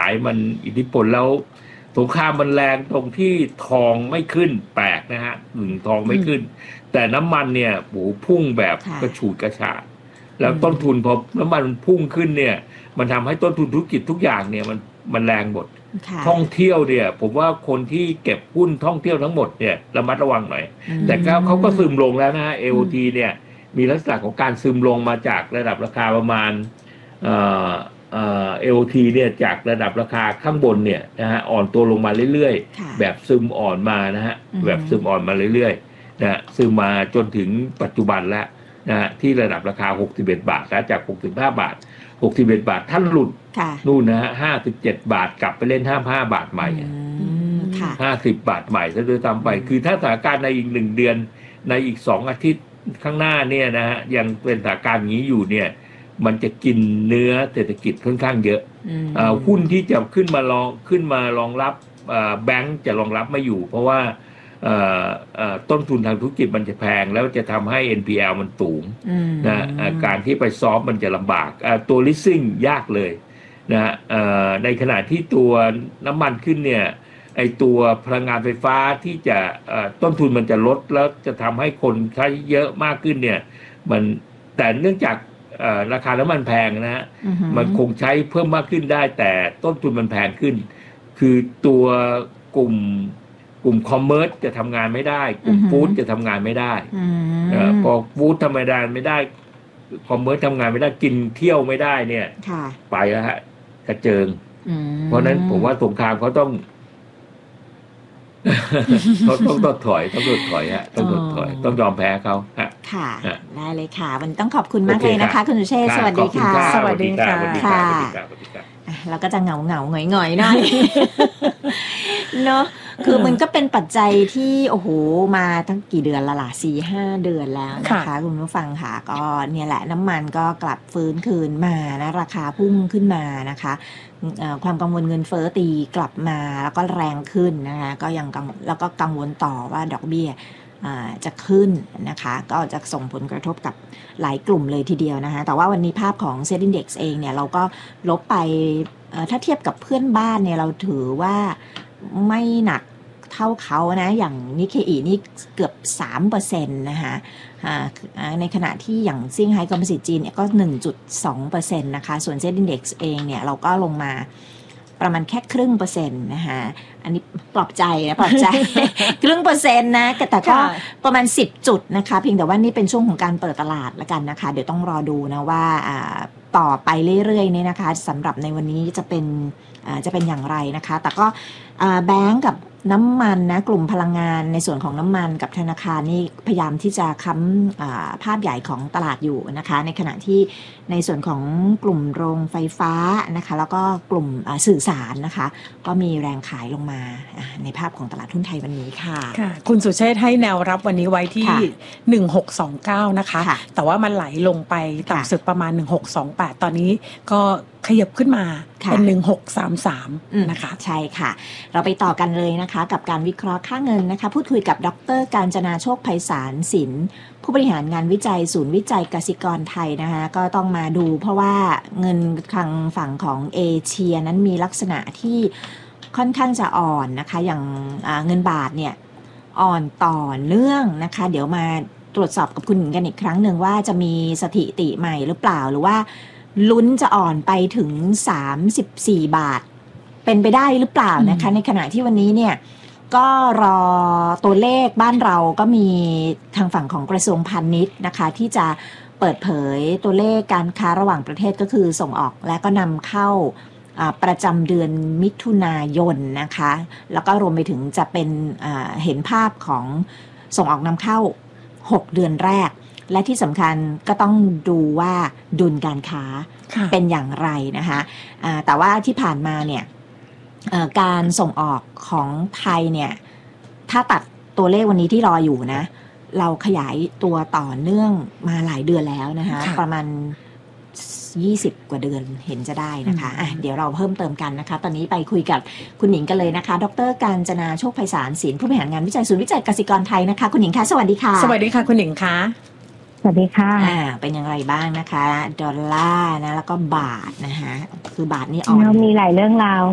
ายมันอิทธิพลแล้วสงครามมันแรงตรงที่ทองไม่ขึ้นแปลกนะฮะทองไม่ขึ้นแต่น้ำมันเนี่ยโหพุ่งแบบกระฉูดกระชากแล้วต้นทุนพอน้ำมันพุ่งขึ้นเนี่ยมันทำให้ต้นทุนธุรกิจทุกอย่างเนี่ยมันแรงหมดท่องเที่ยวเนี่ยผมว่าคนที่เก็บหุ้นท่องเที่ยวทั้งหมดเนี่ยระมัดระวังหน่อยแต่เขาก็ซึมลงแล้วนะฮะ AOT เนี่ยมีลักษณะของการซึมลงมาจากระดับราคาประมาณAOT เนี่ยจากระดับราคาข้างบนเนี่ยนะฮะอ่อนตัวลงมาเรื่อยๆแบบซึมอ่อนมานะฮะแบบซึมอ่อนมาเรื่อยๆนะซึมมาจนถึงปัจจุบันแล้วนะฮะที่ระดับราคา61 บาทแล้วจาก65 บาท61 บาทท่านหลุดนู่นนะฮะ57 บาทกลับไปเล่น55 บาทใหม่50 บาทใหม่ซะด้วยซ้ำไปคือถ้าสถานการณ์ในอีก1 เดือนในอีก2 อาทิตย์ข้างหน้าเนี่ยนะฮะยังเป็นสถานการณ์นี้อยู่เนี่ยมันจะกินเนื้อเศรษฐกิจค่อนข้างเยอะหุ้นที่จะขึ้นมารองรับแบงก์จะรองรับไม่อยู่เพราะว่าต้นทุนทางธุรกิจมันจะแพงแล้วจะทำให้ NPL มันสูงนะการที่ไปซอฟมันจะลำบากตัว leasing ยากเลยนะในขณะที่ตัวน้ำมันขึ้นเนี่ยไอตัวพลังงานไฟฟ้าที่จะต้นทุนมันจะลดแล้วจะทำให้คนใช้เยอะมากขึ้นเนี่ยมันแต่เนื่องจากราคาน้ำมันแพงนะฮะมันคงใช้เพิ่มมากขึ้นได้แต่ต้นทุนมันแพงขึ้นคือตัวกลุ่มคอมเมอร์สจะทำงานไม่ได้กลุ่มฟู้ดจะทำงานไม่ได้พอฟู้ดทำไม่ได้คอมเมอร์สทำงานไม่ได้กินเที่ยวไม่ได้เนี่ยไปแล้วฮะกระเจิงเพราะนั้นผมว่าสงครามเขาต้องถอยฮะต้องถอยต้องยอมแพ้เขาค่ะได้เลยค่ะวันนี้ต้องขอบคุณมากเลยนะคะคุณสุเชษฐ์สวัสดีค่ะสวัสดีค่ะเราก็จะเหงาหงอยๆหน่อยเนาะคือมันก็เป็นปัจจัยที่โอ้โหมาตั้งกี่เดือนละล่ะ 4-5 เดือนแล้วนะคะคุณผู้ฟังค่ะก็เนี่ยแหละน้ำมันก็กลับฟื้นคืนมานะราคาพุ่งขึ้นมานะคะความกังวลเงินเฟ้อตีกลับมาแล้วก็แรงขึ้นนะคะก็ยังแล้วก็กังวลต่อว่าดอกเบี้ยจะขึ้นนะคะก็จะส่งผลกระทบกับหลายกลุ่มเลยทีเดียวนะคะแต่ว่าวันนี้ภาพของ Set Index เองเนี่ยเราก็ลบไปถ้าเทียบกับเพื่อนบ้านเนี่ยเราถือว่าไม่หนักเท่าเขานะอย่างนิเคอีนี่เกือบ 3% นะคะในขณะที่อย่างเซี่ยงไฮ้คอมโพสิตจีนเนี่ยก็ 1.2% นะคะส่วน Set Index เองเนี่ยเราก็ลงมาประมาณแค่0.5%นะคะอันนี้ปลอบใจ 0.5% นะแต่ก็ประมาณ10 จุดนะคะเพียงแต่ว่านี่เป็นช่วงของการเปิดตลาดแล้วกันนะคะเดี๋ยวต้องรอดูนะว่าต่อไปเรื่อยๆนี่นะคะสำหรับในวันนี้จะเป็นอย่างไรนะคะแต่ก็แบงก์กับน้ำมันนะกลุ่มพลังงานในส่วนของน้ำมันกับธนาคารนี่พยายามที่จะค้ำภาพใหญ่ของตลาดอยู่นะคะในขณะที่ในส่วนของกลุ่มโรงไฟฟ้านะคะแล้วก็กลุ่มสื่อสารนะคะก็มีแรงขายลงมาในภาพของตลาดหุ้นไทยวันนี้ค่ะคุณสุเชษฐ์ให้แนวรับวันนี้ไว้ที่1629นะคะแต่ว่ามันไหลลงไปต่ำสุดประมาณ1628ตอนนี้ก็ขยับขึ้นมาเป็น1633นะคะใช่ค่ะเราไปต่อกันเลยนะคะกับการวิเคราะห์ค่าเงินนะคะพูดคุยกับดร.กาญจนาโชคไพศาลศิลป์ผู้บริหารงานวิจัยศูนย์วิจัยกสิกรไทยนะคะก็ต้องมาดูเพราะว่าเงินทางฝั่งของเอเชียนั้นมีลักษณะที่ค่อนข้างจะอ่อนนะคะอย่างเงินบาทเนี่ยอ่อนต่อเนื่องนะคะเดี๋ยวมาตรวจสอบกับคุณหญิงกันอีกครั้งหนึ่งว่าจะมีสถิติใหม่หรือเปล่าหรือว่าลุ้นจะอ่อนไปถึง34 บาทเป็นไปได้หรือเปล่านะคะในขณะที่วันนี้เนี่ยก็รอตัวเลขบ้านเราก็มีทางฝั่งของกระทรวงพาณิชย์นะคะที่จะเปิดเผยตัวเลขการค้าระหว่างประเทศก็คือส่งออกและก็นำเข้าประจำเดือนมิถุนายนนะคะแล้วก็รวมไปถึงจะเป็นเห็นภาพของส่งออกนำเข้า6 เดือนแรกและที่สำคัญก็ต้องดูว่าดุลการค้าเป็นอย่างไรนะคะแต่ว่าที่ผ่านมาเนี่ยการส่งออกของไทยเนี่ยถ้าตัดตัวเลขวันนี้ที่รออยู่นะเราขยายตัวต่อเนื่องมาหลายเดือนแล้วนะคะประมาณ20 กว่าเดือนเห็นจะได้นะคะเดี๋ยวเราเพิ่มเติมกันนะคะตอนนี้ไปคุยกับคุณหญิงกันเลยนะคะดร.กาญจนาโชคไพศาลศิลป์ผู้บริหารงานวิจัยศูนย์วิจัยกสิกรไทยนะคะคุณหญิงคะสวัสดีค่ะสวัสดีค่ะคุณหญิงคะสวัสดีค่ะเป็นอย่างไรบ้างนะคะดอลลาร์นะแล้วก็บาทนะคะคือบาทนี่อ่อนมีหลายเรื่องราว